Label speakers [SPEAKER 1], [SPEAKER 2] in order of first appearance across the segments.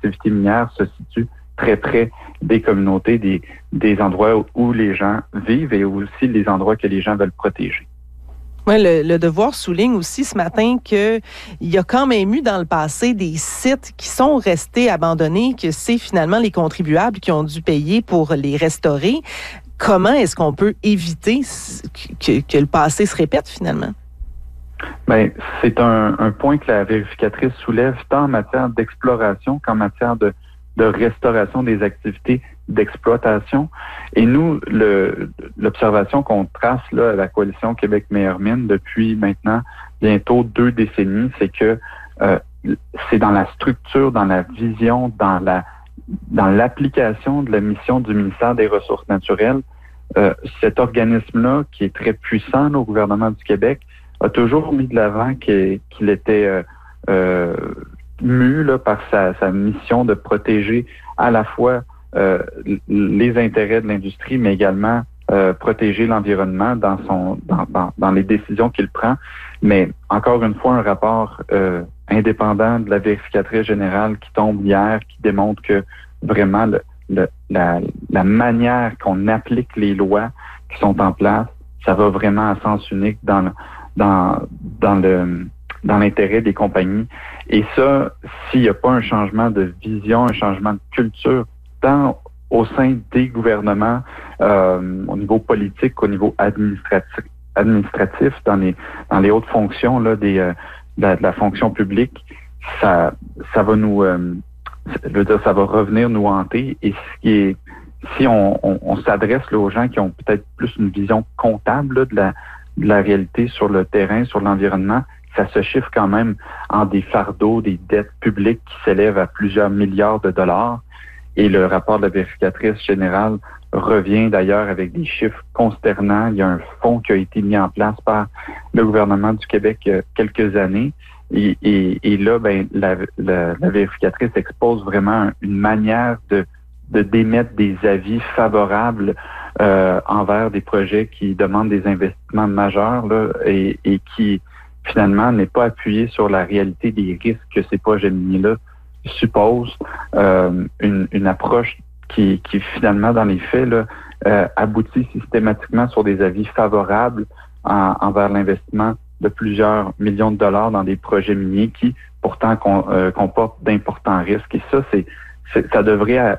[SPEAKER 1] activités minières se situent très près des communautés, des endroits où les gens vivent et aussi les endroits que les gens veulent protéger.
[SPEAKER 2] Oui, le Devoir souligne aussi ce matin qu'il y a quand même eu dans le passé des sites qui sont restés abandonnés, que c'est finalement les contribuables qui ont dû payer pour les restaurer. Comment est-ce qu'on peut éviter que le passé se répète finalement?
[SPEAKER 1] Bien, c'est un point que la vérificatrice soulève tant en matière d'exploration qu'en matière de restauration des activités d'exploitation. Et nous, l'observation qu'on trace là, à la Coalition Québec Meilleures Mines depuis maintenant bientôt 2 décennies, c'est que c'est dans la structure, dans la vision, dans l'application de la mission du ministère des Ressources naturelles. Cet organisme-là, qui est très puissant là, au gouvernement du Québec, a toujours mis de l'avant qu'il était mu là, par sa mission de protéger à la fois les intérêts de l'industrie, mais également protéger l'environnement dans les décisions qu'il prend. Mais encore une fois, un rapport indépendant de la vérificatrice générale qui tombe hier, qui démontre que vraiment la manière qu'on applique les lois qui sont en place, ça va vraiment à sens unique dans l'intérêt des compagnies. Et ça, s'il n'y a pas un changement de vision, un changement de culture, tant au sein des gouvernements, au niveau politique, au niveau administratif dans les hautes fonctions là, de la fonction publique, ça va nous, je veux dire, ça va revenir nous hanter. Et si on s'adresse là, aux gens qui ont peut-être plus une vision comptable là, de la réalité sur le terrain, sur l'environnement, ça se chiffre quand même en des fardeaux, des dettes publiques qui s'élèvent à plusieurs milliards de dollars. Et le rapport de la vérificatrice générale revient d'ailleurs avec des chiffres consternants. Il y a un fonds qui a été mis en place par le gouvernement du Québec il y a quelques années. Et là, ben, la vérificatrice expose vraiment une manière de d'émettre des avis favorables envers des projets qui demandent des investissements majeurs là, et qui finalement n'est pas appuyé sur la réalité des risques que ces projets miniers-là supposent. Une approche qui finalement, dans les faits, là, aboutit systématiquement sur des avis favorables envers l'investissement de plusieurs millions de dollars dans des projets miniers qui, pourtant, comportent d'importants risques. Et ça devrait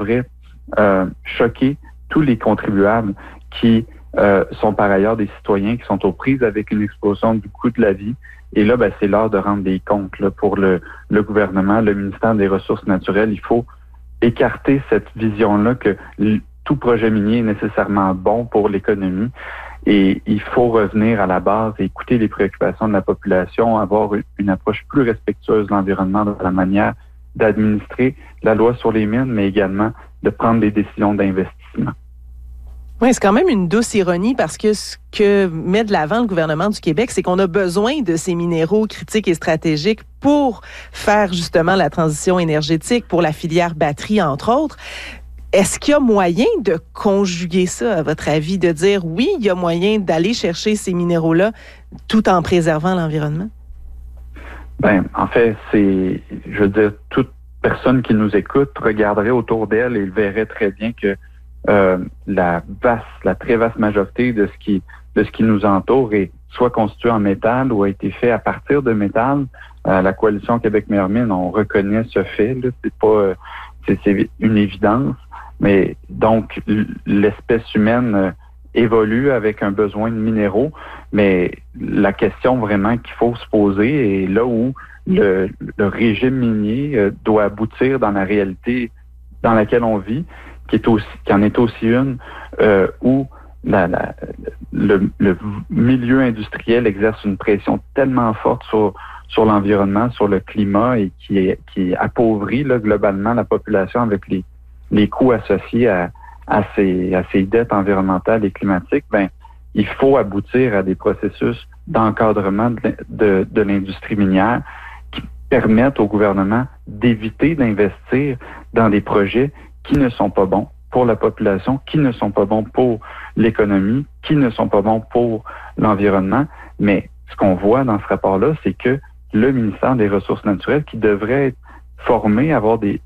[SPEAKER 1] choquer tous les contribuables qui sont par ailleurs des citoyens qui sont aux prises avec une explosion du coût de la vie. Et là, ben, c'est l'heure de rendre des comptes là, pour le gouvernement, le ministère des Ressources naturelles. Il faut écarter cette vision-là que tout projet minier est nécessairement bon pour l'économie. Et il faut revenir à la base et écouter les préoccupations de la population, avoir une approche plus respectueuse de l'environnement dans la manière d'administrer la loi sur les mines, mais également de prendre des décisions d'investissement.
[SPEAKER 2] Oui, c'est quand même une douce ironie parce que ce que met de l'avant le gouvernement du Québec, c'est qu'on a besoin de ces minéraux critiques et stratégiques pour faire justement la transition énergétique, pour la filière batterie, entre autres. Est-ce qu'il y a moyen de conjuguer ça, à votre avis, de dire oui, il y a moyen d'aller chercher ces minéraux-là tout en préservant l'environnement?
[SPEAKER 1] Ben, en fait, je veux dire, toute personne qui nous écoute regarderait autour d'elle et verrait très bien que la très vaste majorité de ce qui nous entoure est soit constitué en métal ou a été fait à partir de métal. La Coalition Québec Meilleures Mines, on reconnaît ce fait, là, c'est une évidence. Mais donc, l'espèce humaine évolue avec un besoin de minéraux, mais la question vraiment qu'il faut se poser est là où le régime minier doit aboutir dans la réalité dans laquelle on vit, qui en est aussi une où le milieu industriel exerce une pression tellement forte sur l'environnement, sur le climat et qui appauvrit là, globalement la population avec les coûts associés à ces dettes environnementales et climatiques. Ben, il faut aboutir à des processus d'encadrement de l'industrie minière qui permettent au gouvernement d'éviter d'investir dans des projets qui ne sont pas bons pour la population, qui ne sont pas bons pour l'économie, qui ne sont pas bons pour l'environnement. Mais ce qu'on voit dans ce rapport-là, c'est que le ministère des Ressources naturelles, qui devrait être formé, avoir des